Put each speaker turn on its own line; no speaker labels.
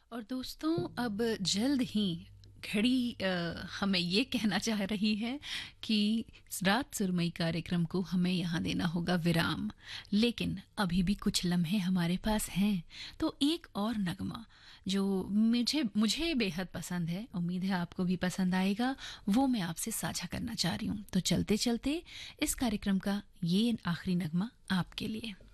और दोस्तों अब जल्द ही घड़ी हमें ये कहना चाह रही है कि रात सुरमई कार्यक्रम को हमें यहाँ देना होगा विराम। लेकिन अभी भी कुछ लम्हे हमारे पास हैं, तो एक और नगमा जो मुझे मुझे बेहद पसंद है, उम्मीद है आपको भी पसंद आएगा, वो मैं आपसे साझा करना चाह रही हूँ। तो चलते चलते इस कार्यक्रम का ये आखिरी नगमा आपके लिए।